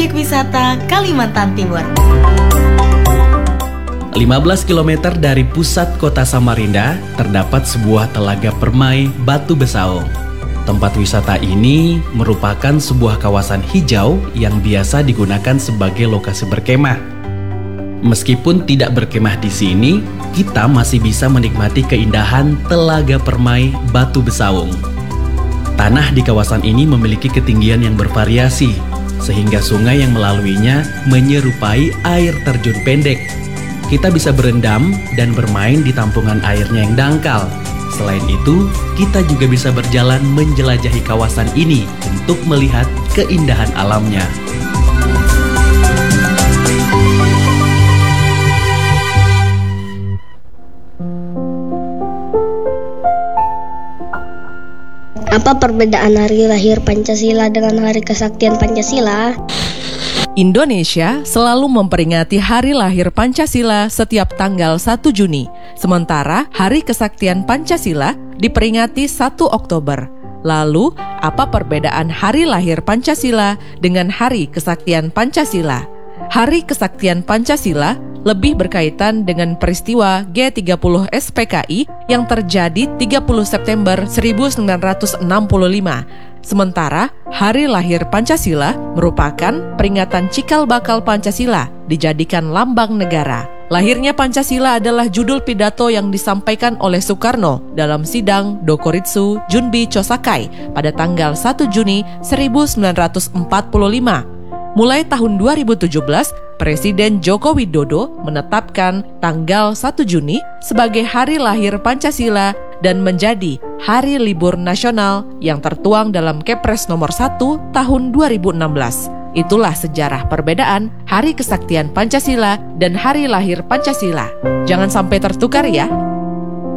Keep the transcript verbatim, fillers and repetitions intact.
Objek Wisata Kalimantan Timur. lima belas kilometer dari pusat kota Samarinda terdapat sebuah telaga permai Batu Besaung. Tempat wisata ini merupakan sebuah kawasan hijau yang biasa digunakan sebagai lokasi berkemah. Meskipun tidak berkemah di sini, kita masih bisa menikmati keindahan Telaga Permai Batu Besaung. Tanah di kawasan ini memiliki ketinggian yang bervariasi, sehingga sungai yang melaluinya menyerupai air terjun pendek. Kita bisa berendam dan bermain di tampungan airnya yang dangkal. Selain itu, kita juga bisa berjalan menjelajahi kawasan ini untuk melihat keindahan alamnya. Apa perbedaan hari lahir Pancasila dengan hari kesaktian Pancasila? Indonesia selalu memperingati Hari Lahir Pancasila setiap tanggal satu Juni, sementara Hari Kesaktian Pancasila diperingati satu Oktober. Lalu, apa perbedaan Hari Lahir Pancasila dengan Hari Kesaktian Pancasila? Hari Kesaktian Pancasila lebih berkaitan dengan peristiwa G tiga puluh S P K I yang terjadi tiga puluh September seribu sembilan ratus enam puluh lima. Sementara Hari Lahir Pancasila merupakan peringatan cikal bakal Pancasila dijadikan lambang negara. Lahirnya Pancasila adalah judul pidato yang disampaikan oleh Soekarno dalam sidang Dokoritsu Junbi Chosakai pada tanggal satu Juni seribu sembilan ratus empat puluh lima. Mulai tahun dua ribu tujuh belas, Presiden Joko Widodo menetapkan tanggal satu Juni sebagai Hari Lahir Pancasila dan menjadi Hari Libur Nasional yang tertuang dalam Kepres nomor satu tahun dua ribu enam belas. Itulah sejarah perbedaan Hari Kesaktian Pancasila dan Hari Lahir Pancasila. Jangan sampai tertukar ya.